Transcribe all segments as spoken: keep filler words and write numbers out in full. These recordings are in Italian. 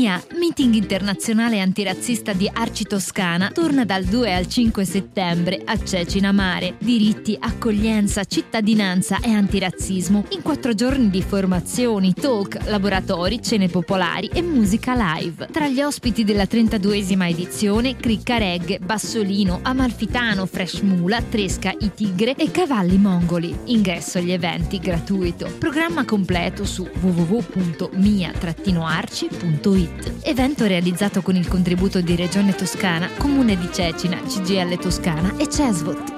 Mia, meeting internazionale antirazzista di Arci Toscana, torna dal due al cinque settembre a Cecina Mare. Diritti, accoglienza, cittadinanza e antirazzismo in quattro giorni di formazioni, talk, laboratori, cene popolari e musica live. Tra gli ospiti della trentaduesima edizione, Cricca Reggae, Bassolino, Amalfitano, Fresh Mula, Tresca, I Tigre e Cavalli Mongoli. Ingresso agli eventi gratuito. Programma completo su w w w punto mia arci punto it. Evento realizzato con il contributo di Regione Toscana, Comune di Cecina, C G I L Toscana e Cesvot.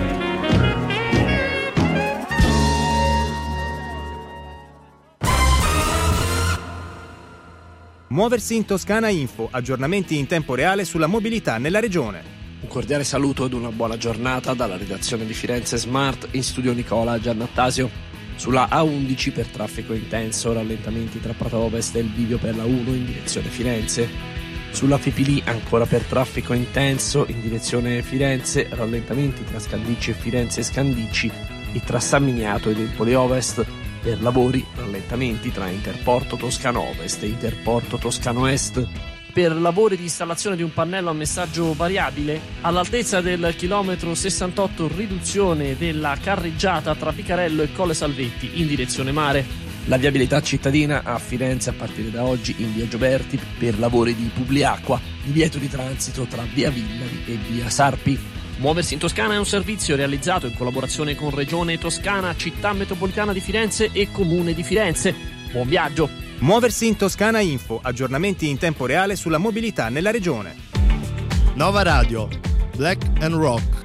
Muoversi in Toscana Info, aggiornamenti in tempo reale sulla mobilità nella regione. Un cordiale saluto ed una buona giornata dalla redazione di Firenze Smart, in studio Nicola Giannattasio. Sulla A undici per traffico intenso, rallentamenti tra Prato Ovest e il bivio per la uno in direzione Firenze. Sulla Fipili ancora per traffico intenso in direzione Firenze, rallentamenti tra Scandicci e Firenze Scandicci e tra San Miniato ed Empoli Ovest. Per lavori, rallentamenti tra Interporto Toscano Ovest e Interporto Toscano Est. Per lavori di installazione di un pannello a messaggio variabile, all'altezza del chilometro sessantotto riduzione della carreggiata tra Picarello e Colle Salvetti in direzione mare. La viabilità cittadina a Firenze a partire da oggi in via Gioberti per lavori di Publiacqua, divieto di transito tra via Villari e via Sarpi. Muoversi in Toscana è un servizio realizzato in collaborazione con Regione Toscana, Città Metropolitana di Firenze e Comune di Firenze. Buon viaggio! Muoversi in Toscana Info, aggiornamenti in tempo reale sulla mobilità nella regione. Nova Radio, Black and Rock.